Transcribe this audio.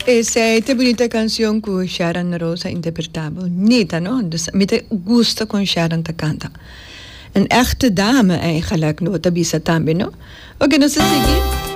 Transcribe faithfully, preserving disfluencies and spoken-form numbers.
Esa é a bonita canção que Sharon Rosa interpretava. Nita, no? Dus met de gusto con Sharon te canta. Een echte dame eigenlijk, no? Tabisa tambe, no? Oké, okay, no se sigue.